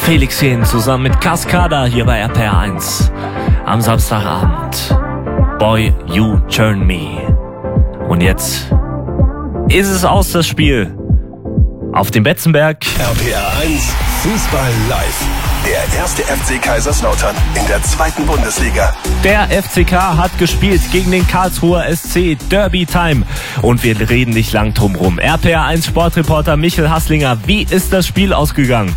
Felix Jähn zusammen mit Cascada hier bei RPR 1 am Samstagabend. Boy, You Turn Me. Und jetzt ist es aus, das Spiel auf dem Betzenberg. RPR 1 Fußball live. Der erste FC Kaiserslautern in der 2. Bundesliga. Der FCK hat gespielt gegen den Karlsruher SC, Derby Time. Und wir reden nicht lang drum rum. RPR 1 Sportreporter Michel Hasslinger, wie ist das Spiel ausgegangen?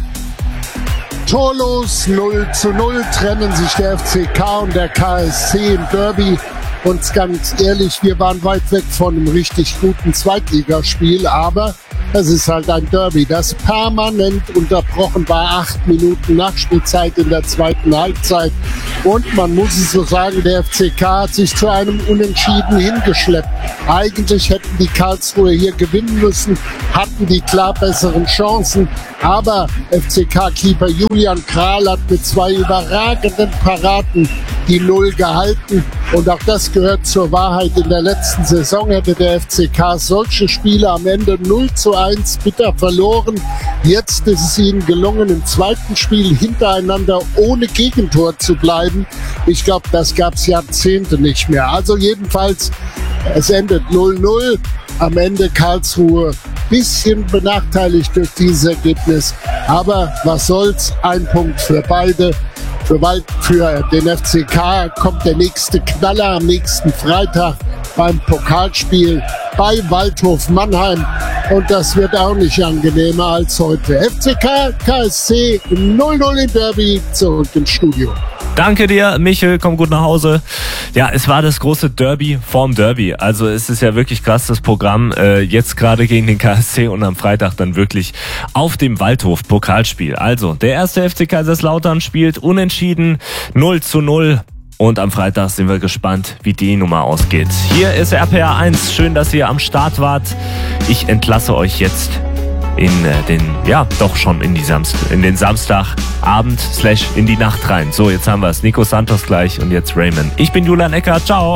Torlos 0:0 trennen sich der FCK und der KSC im Derby. Und ganz ehrlich, wir waren weit weg von einem richtig guten Zweitligaspiel, aber es ist halt ein Derby, das permanent unterbrochen war. 8 Minuten Nachspielzeit in der 2. Halbzeit. Und man muss es so sagen, der FCK hat sich zu einem Unentschieden hingeschleppt. Eigentlich hätten die Karlsruher hier gewinnen müssen, hatten die klar besseren Chancen. Aber FCK-Keeper Julian Kral hat mit 2 überragenden Paraden die Null gehalten. Und auch das gehört zur Wahrheit. In der letzten Saison hätte der FCK solche Spiele am Ende 0:1 bitter verloren. Jetzt ist es ihnen gelungen, im zweiten Spiel hintereinander ohne Gegentor zu bleiben. Ich glaube, das gab es Jahrzehnte nicht mehr. Also jedenfalls, es endet 0:0. Am Ende Karlsruhe bisschen benachteiligt durch dieses Ergebnis. Aber was soll's? Ein Punkt für beide. Für den FCK kommt der nächste Knaller am nächsten Freitag beim Pokalspiel bei Waldhof Mannheim. Und das wird auch nicht angenehmer als heute. FCK, KSC 0:0 im Derby, zurück ins Studio. Danke dir, Michel, komm gut nach Hause. Ja, es war das große Derby vorm Derby. Also es ist ja wirklich krass, das Programm. Jetzt gerade gegen den KSC und am Freitag dann wirklich auf dem Waldhof Pokalspiel. Also, der erste FC Kaiserslautern spielt unentschieden 0:0. Und am Freitag sind wir gespannt, wie die Nummer ausgeht. Hier ist RPR 1. Schön, dass ihr am Start wart. Ich entlasse euch jetzt in den Samstagabend / in die Nacht rein. So, jetzt haben wir es. Nico Santos gleich und jetzt Raymond. Ich bin Julian Eckert. Ciao.